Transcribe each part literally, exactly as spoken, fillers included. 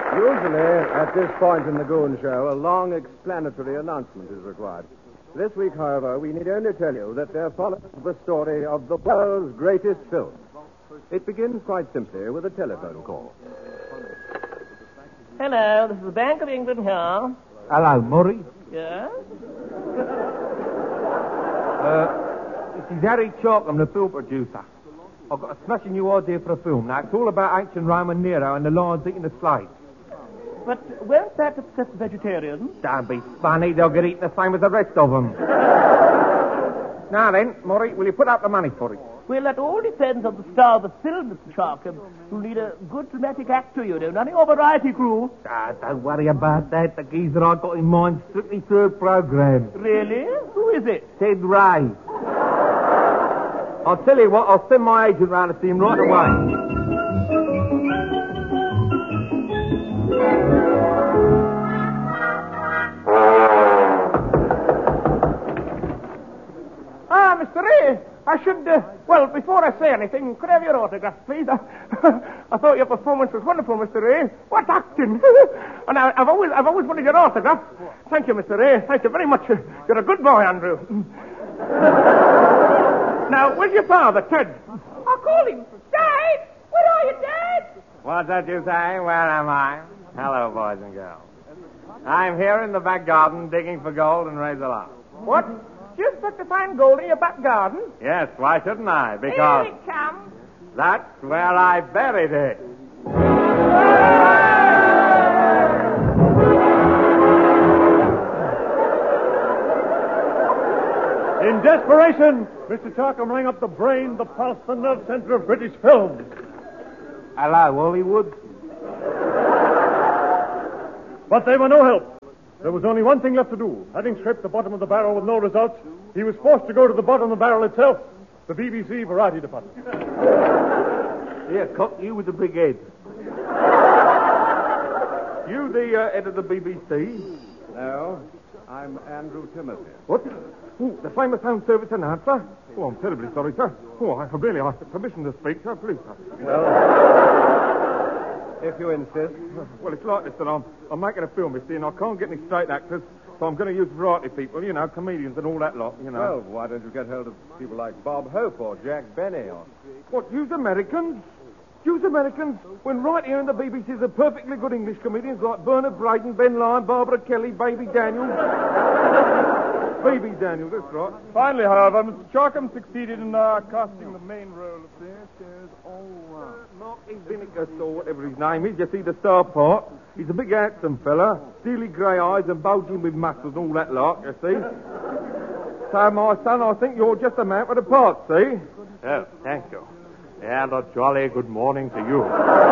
Usually, at this point in the Goon Show, a long explanatory announcement is required. This week, however, we need only tell you that there follows the story of the world's greatest film. It begins quite simply with a telephone call. Hello, this is the Bank of England here. Hello, Murray. Yes? Uh, this is Harry Chalk. I'm the film producer. I've got a smashing new idea for a film. Now, it's all about ancient Rome and Nero and the lions eating the slaves. But won't that upset the vegetarians? Don't be funny. They'll get eaten the same as the rest of them. Now then, Murray, will you put up the money for it? Well, that all depends on the star of the film, Mister Charkham. You'll need a good dramatic actor, you know, not your variety crew. Ah, don't worry about that. The geezer I got in mind strictly third program. Really? Who is it? Ted Ray. I'll tell you what, I'll send my agent round to see him right away. Ah, Mister Ray, I should, uh, well, before I say anything, could I have your autograph, please? I, I thought your performance was wonderful, Mister Ray. What acting! And I, I've always, I've always wanted your autograph. Thank you, Mister Ray. Thank you very much. You're a good boy, Andrew. Now, where's your father, Ted? I'll call him. Dad! Where are you, Dad? What's that you say? Where am I? Hello, boys and girls. I'm here in the back garden digging for gold and razor-lock. What? Do you expect to find gold in your back garden? Yes, why shouldn't I? Because Here it comes. that's where I buried it. In desperation, Mister Charkham rang up the brain, the pulse, the nerve center of British films. Hello, Hollywood. But they were no help. There was only one thing left to do. Having scraped the bottom of the barrel with no results, he was forced to go to the bottom of the barrel itself, the B B C Variety Department. Yeah, Cock, you with the big head. You the uh, head of the B B C? No, I'm Andrew Timothy. What? Oh, the famous home service announcer? Oh, I'm terribly sorry, sir. Oh, I really ask permission to speak, sir, please, sir. Well, if you insist. Well, it's like this, that I'm, I'm making a film, you see, and I can't get any straight actors, so I'm going to use variety people, you know, comedians and all that lot, you know. Well, why don't you get hold of people like Bob Hope or Jack Benny or... What, use Americans? Use Americans? When right here in the B B C there's perfectly good English comedians like Bernard Brayton, Ben Lyon, Barbara Kelly, Baby Daniels. Baby Daniels, that's right. Finally, however, Mister Charkham succeeded in uh, casting the main role of this. Is all right. Marky Vinegar, or whatever his name is. You see the star part? He's a big handsome fella, steely grey eyes and bulging with muscles and all that lot, you see. So, my son, I think you're just a man for the part, see? Oh, thank you. And a jolly good morning to you.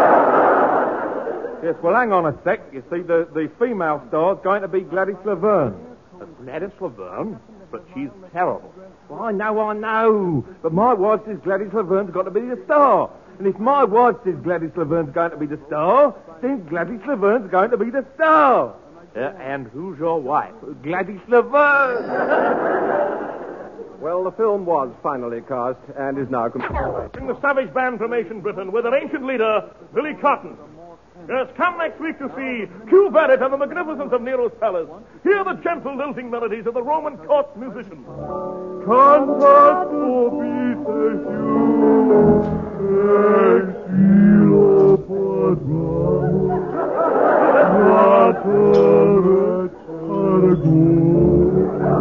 Yes, well, hang on a sec. You see, the, the female star's going to be Gladys Laverne. Gladys Laverne? But she's terrible. Well, I know, I know. But my wife says Gladys Laverne's got to be the star. And if my wife says Gladys Laverne's going to be the star, then Gladys Laverne's going to be the star. Uh, and who's your wife? Gladys Laverne. Well, the film was finally cast and is now complete. In the savage band from ancient Britain with an ancient leader, Billy Cotton. Yes, come next week to see Q Barrett and the magnificence of Nero's palace. Hear the gentle lilting melodies of the Roman court musicians. Cantat vobisce exilo padram, nateret argo.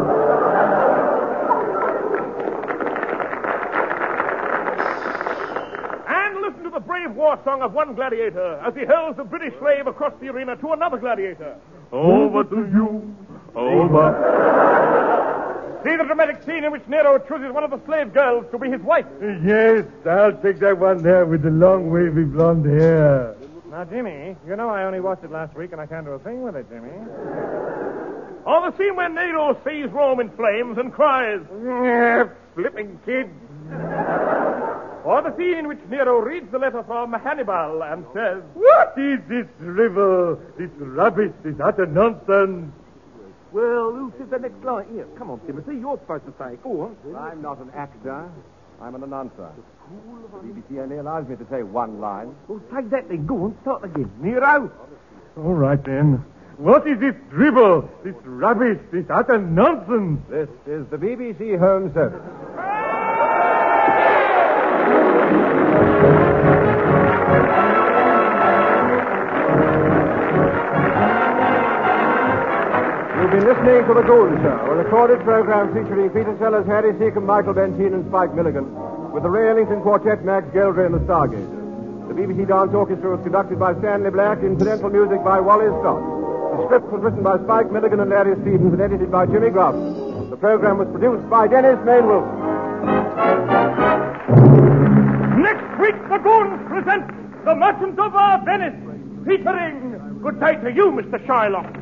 The brave war song of one gladiator as he hurls the British slave across the arena to another gladiator. Over to you, over. See the dramatic scene in which Nero chooses one of the slave girls to be his wife. Yes, I'll take that one there with the long wavy blonde hair. Now, Jimmy, you know I only watched it last week and I can't do a thing with it, Jimmy. Or the scene where Nero sees Rome in flames and cries, flipping kid. Or the scene in which Nero reads the letter from Hannibal and says, What is this drivel, this rubbish, this utter nonsense? Well, who says the next line? Here, come on, Timothy, you're supposed to say it. Go on. I'm not an actor. I'm an announcer. The B B C only allows me to say one line. Well, take that then. Go on, start again. Nero. All right, then. What is this dribble, this rubbish, this utter nonsense? This is the B B C Home Service. You've been listening to The Goon Show, a recorded program featuring Peter Sellers, Harry Seacombe, Michael Bentine, and Spike Milligan, with the Ray Ellington Quartet, Max Geldray, and the Stargazers. The B B C Dance Orchestra was conducted by Stanley Black, incidental music by Wally Scott. The script was written by Spike Milligan and Larry Stevens and edited by Jimmy Grafton. The program was produced by Dennis Main Wilson. Next week, the Goons present The Merchant of Our Venice, featuring Good day to you, Mister Shylock.